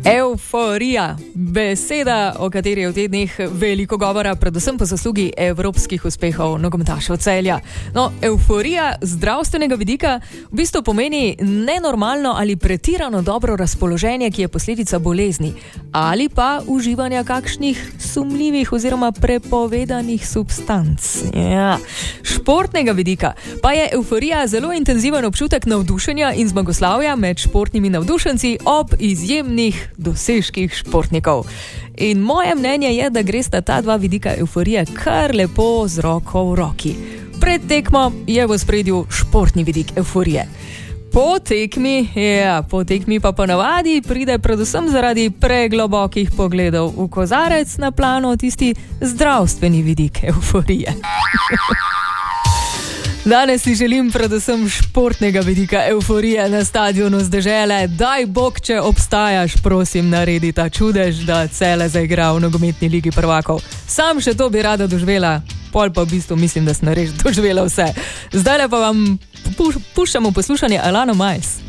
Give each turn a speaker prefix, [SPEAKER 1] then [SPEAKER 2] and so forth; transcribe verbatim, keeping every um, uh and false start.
[SPEAKER 1] Evforija, beseda, o kateri je v teh dneh veliko govora, predvsem po zaslugi evropskih uspehov nogometašev Celja. No, evforija zdravstvenega vidika v bistvu pomeni nenormalno ali pretirano dobro razpoloženje, ki je posledica bolezni ali pa uživanja kakšnih sumljivih oziroma prepovedanih substanc. Ja. Športnega vidika pa je evforija zelo intenziven občutek navdušenja in zmagoslavja med športnimi navdušenci ob izjemnih dosežkih športnikov. In moje mnenje je, da gresta ta dva vidika evforije kar lepo z roko v roki. Pred tekmo je v ospredju športni vidik evforije. Po tekmi, ja, po tekmi pa ponavadi pride predvsem zaradi preglobokih pogledov v kozarec na plano tisti zdravstveni vidik evforije. Danes si želim predvsem športnega vidika evforije na stadionu z dežele. Daj Bog, če obstajaš, prosim, naredi ta čudež, da Celje zaigra v nogometni ligi prvakov. Sam še to bi rada doživela, pol pa v bistvu mislim, da sem res doživela vse. Zdaj pa vam puščamo poslušanje Alano Miles.